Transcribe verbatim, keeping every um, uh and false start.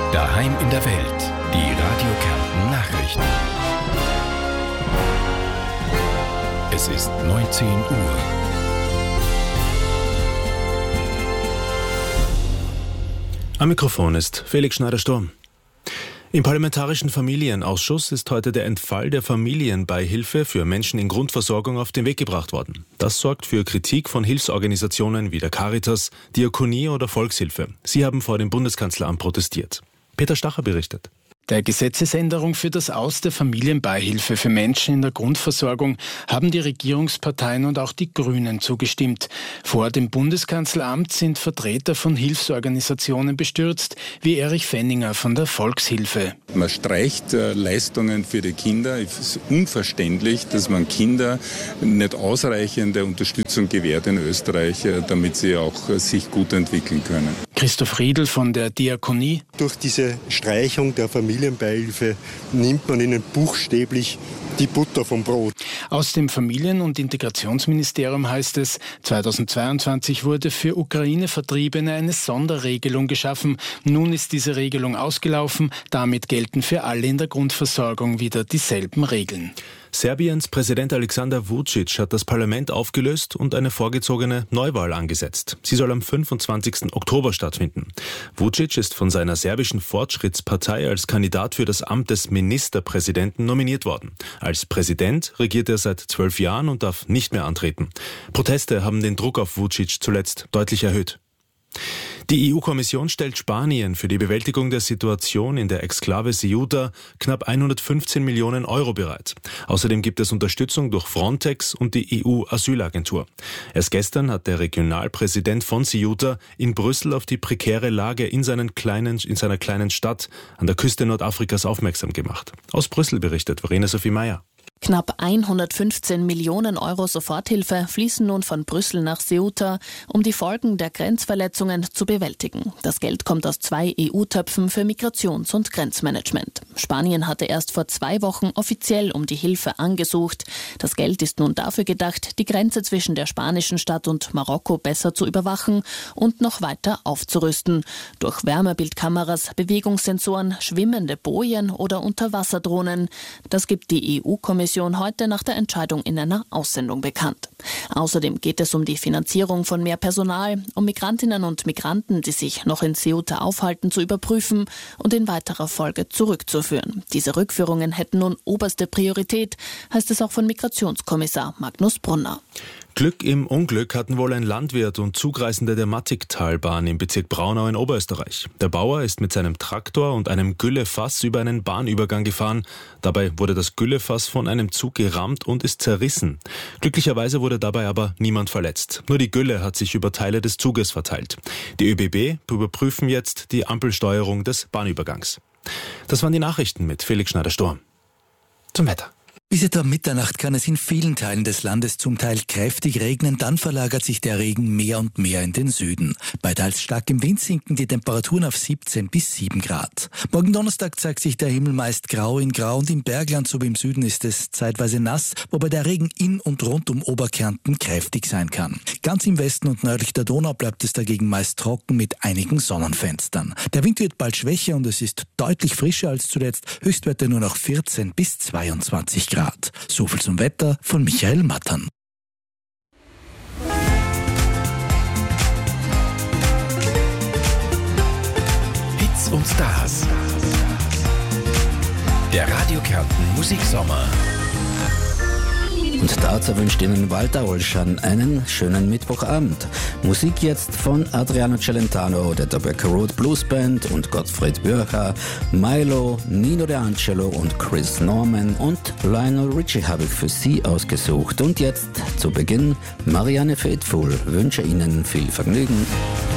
Daheim in der Welt. Die Radio Kärnten Nachrichten. Es ist neunzehn Uhr. Am Mikrofon ist Felix Schneider-Sturm. Im Parlamentarischen Familienausschuss ist heute der Entfall der Familienbeihilfe für Menschen in Grundversorgung auf den Weg gebracht worden. Das sorgt für Kritik von Hilfsorganisationen wie der Caritas, Diakonie oder Volkshilfe. Sie haben vor dem Bundeskanzleramt protestiert. Peter Stacher berichtet. Der Gesetzesänderung für das Aus der Familienbeihilfe für Menschen in der Grundversorgung haben die Regierungsparteien und auch die Grünen zugestimmt. Vor dem Bundeskanzleramt sind Vertreter von Hilfsorganisationen bestürzt, wie Erich Fenninger von der Volkshilfe. Man streicht äh, Leistungen für die Kinder. Es ist unverständlich, dass man Kinder nicht ausreichende Unterstützung gewährt in Österreich, äh, damit sie auch äh, sich gut entwickeln können. Christoph Riedl von der Diakonie. Durch diese Streichung der Familienbeihilfe nimmt man ihnen buchstäblich die Butter vom Brot. Aus dem Familien- und Integrationsministerium heißt es, zweitausendzweiundzwanzig wurde für Ukraine-Vertriebene eine Sonderregelung geschaffen. Nun ist diese Regelung ausgelaufen. Damit gelten für alle in der Grundversorgung wieder dieselben Regeln. Serbiens Präsident Alexander Vučić hat das Parlament aufgelöst und eine vorgezogene Neuwahl angesetzt. Sie soll am fünfundzwanzigsten Oktober stattfinden. Vučić ist von seiner serbischen Fortschrittspartei als Kandidat für das Amt des Ministerpräsidenten nominiert worden. Als Präsident regiert er seit zwölf Jahren und darf nicht mehr antreten. Proteste haben den Druck auf Vučić zuletzt deutlich erhöht. Die E U-Kommission stellt Spanien für die Bewältigung der Situation in der Exklave Ceuta knapp hundertfünfzehn Millionen Euro bereit. Außerdem gibt es Unterstützung durch Frontex und die E U-Asylagentur. Erst gestern hat der Regionalpräsident von Ceuta in Brüssel auf die prekäre Lage in, seinen kleinen, in seiner kleinen Stadt an der Küste Nordafrikas aufmerksam gemacht. Aus Brüssel berichtet Verena Sophie Meyer. Knapp hundertfünfzehn Millionen Euro Soforthilfe fließen nun von Brüssel nach Ceuta, um die Folgen der Grenzverletzungen zu bewältigen. Das Geld kommt aus zwei E U-Töpfen für Migrations- und Grenzmanagement. Spanien hatte erst vor zwei Wochen offiziell um die Hilfe angesucht. Das Geld ist nun dafür gedacht, die Grenze zwischen der spanischen Stadt und Marokko besser zu überwachen und noch weiter aufzurüsten. Durch Wärmebildkameras, Bewegungssensoren, schwimmende Bojen oder Unterwasserdrohnen. Das gibt die E U-Kommission heute nach der Entscheidung in einer Aussendung bekannt. Außerdem geht es um die Finanzierung von mehr Personal, um Migrantinnen und Migranten, die sich noch in Ceuta aufhalten, zu überprüfen und in weiterer Folge zurückzuführen. Diese Rückführungen hätten nun oberste Priorität, heißt es auch von Migrationskommissar Magnus Brunner. Glück im Unglück hatten wohl ein Landwirt und Zugreisende der Mattigtalbahn im Bezirk Braunau in Oberösterreich. Der Bauer ist mit seinem Traktor und einem Güllefass über einen Bahnübergang gefahren. Dabei wurde das Güllefass von einem Zug gerammt und ist zerrissen. Glücklicherweise wurde dabei aber niemand verletzt. Nur die Gülle hat sich über Teile des Zuges verteilt. Die ÖBB überprüfen jetzt die Ampelsteuerung des Bahnübergangs. Das waren die Nachrichten mit Felix Schneider-Sturm. Zum Wetter. Bis etwa Mitternacht kann es in vielen Teilen des Landes zum Teil kräftig regnen, dann verlagert sich der Regen mehr und mehr in den Süden. Bei teils starkem Wind sinken die Temperaturen auf siebzehn bis sieben Grad. Morgen Donnerstag zeigt sich der Himmel meist grau in grau und im Bergland sowie im Süden ist es zeitweise nass, wobei der Regen in und rund um Oberkärnten kräftig sein kann. Ganz im Westen und nördlich der Donau bleibt es dagegen meist trocken mit einigen Sonnenfenstern. Der Wind wird bald schwächer und es ist deutlich frischer als zuletzt, Höchstwerte nur noch vierzehn bis zweiundzwanzig Grad. So viel zum Wetter von Michael Mattern. Hits und Stars. Der Radio Kärnten Musiksommer. Und dazu wünscht Ihnen Walter Olschan einen schönen Mittwochabend. Musik jetzt von Adriano Celentano, der Tobacco Road Blues Band und Gottfried Bürcher, Milo, Nino De Angelo und Chris Norman und Lionel Richie habe ich für Sie ausgesucht. Und jetzt zu Beginn Marianne Faithfull. Wünsche Ihnen viel Vergnügen.